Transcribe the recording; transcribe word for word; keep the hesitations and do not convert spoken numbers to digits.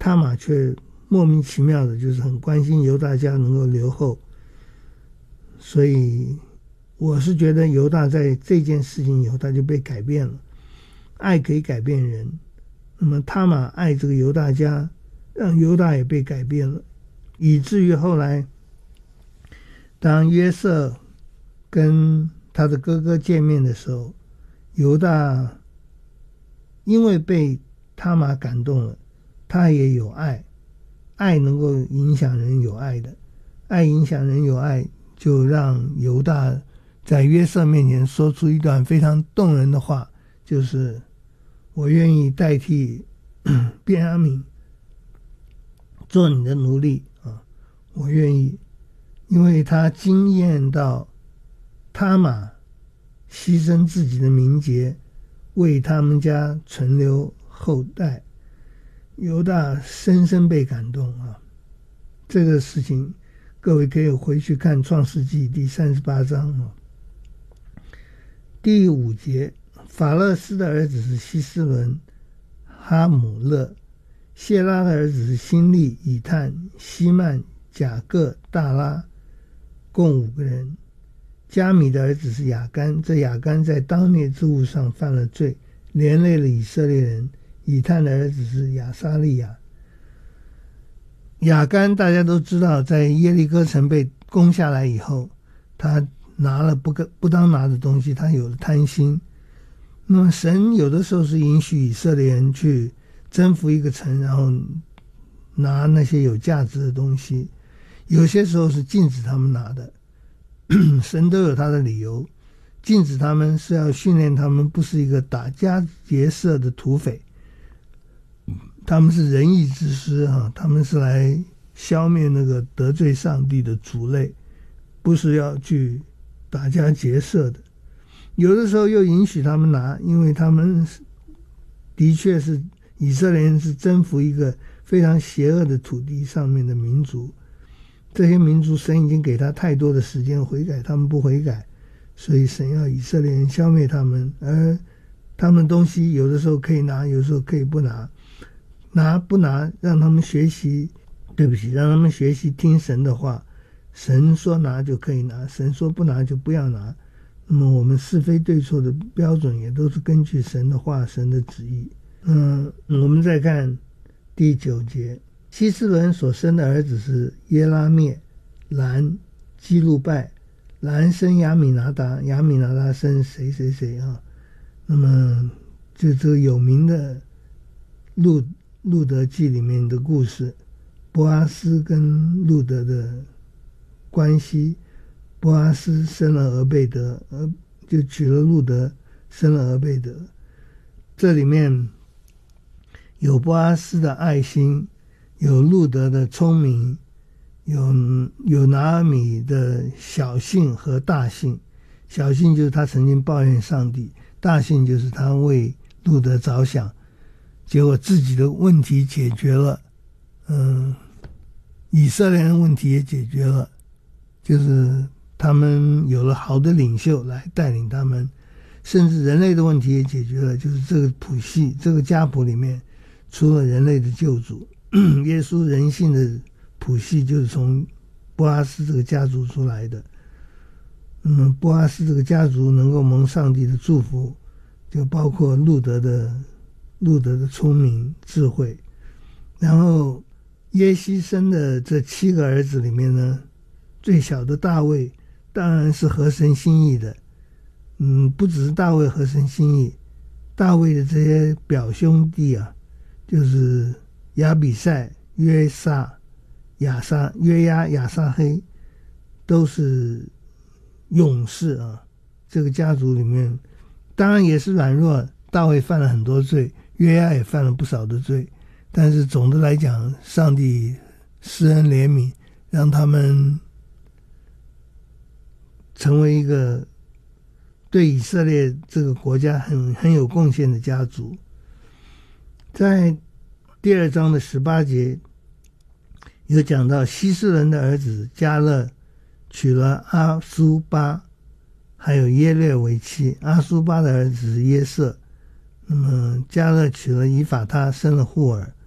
他玛却莫名其妙的就是很关心犹大家能够留后，所以我是觉得犹大在这件事情以后他就被改变了。爱可以改变人，那么他玛爱这个犹大家，让犹大也被改变了，以至于后来当约瑟跟他的哥哥见面的时候，犹大因为被他玛感动了，他也有爱，爱能够影响人有爱的，爱影响人有爱，就让犹大在约瑟面前说出一段非常动人的话，就是我愿意代替便雅悯做你的奴隶啊，我愿意，因为他经验到他玛牺牲自己的名节，为他们家存留后代，犹大深深被感动啊。这个事情各位可以回去看创世纪第三十八章啊。第五节，法勒斯的儿子是希斯伦、哈姆勒，谢拉的儿子是辛利、以探、希曼、甲各、大拉，共五个人。加米的儿子是亚干，这亚干在当灭之物上犯了罪，连累了以色列人。以探的儿子是亚撒利亚。亚干大家都知道，在耶利哥城被攻下来以后，他拿了不不当拿的东西，他有了贪心。那么神有的时候是允许以色列人去征服一个城，然后拿那些有价值的东西，有些时候是禁止他们拿的。神都有他的理由，禁止他们是要训练他们不是一个打家劫舍的土匪，他们是仁义之师啊，他们是来消灭那个得罪上帝的族类，不是要去打家劫舍的。有的时候又允许他们拿，因为他们的确是以色列人是征服一个非常邪恶的土地上面的民族，这些民族神已经给他太多的时间悔改，他们不悔改，所以神要以色列人消灭他们，而他们东西有的时候可以拿，有的时候可以不拿，拿不拿让他们学习，对不起，让他们学习听神的话，神说拿就可以拿，神说不拿就不要拿。那么我们是非对错的标准也都是根据神的话，神的旨意。嗯，我们再看第九节，希斯伦所生的儿子是耶拉灭、兰、基路拜，兰生亚米拿达，亚米拿达生谁谁谁啊？那么就这个有名的路路德记里面的故事，波阿斯跟路德的关系，波阿斯生了俄贝德，而就娶了路德，生了俄贝德。这里面有波阿斯的爱心，有路德的聪明，有有拿俄米的小信和大信。小信就是他曾经抱怨上帝，大信就是他为路德着想，结果自己的问题解决了，嗯，以色列人问题也解决了，就是他们有了好的领袖来带领他们，甚至人类的问题也解决了，就是这个谱系，这个家谱里面出了人类的救主，耶稣人性的谱系就是从波阿斯这个家族出来的。那么波阿斯这个家族能够蒙上帝的祝福，就包括路德的路德的聪明智慧。然后耶西生的这七个儿子里面呢，最小的大卫当然是合神心意的。嗯，不只是大卫合神心意，大卫的这些表兄弟啊，就是亚比赛、约撒、亚撒、约押、亚撒黑，都是勇士啊。这个家族里面当然也是软弱，大卫犯了很多罪，约押也犯了不少的罪，但是总的来讲，上帝施恩怜悯，让他们成为一个对以色列这个国家很很有贡献的家族。在第二章的十八节有讲到希斯伦的儿子迦勒娶了阿苏巴还有耶略为妻，阿苏巴的儿子是耶色，那么迦勒娶了以法他，生了户尔，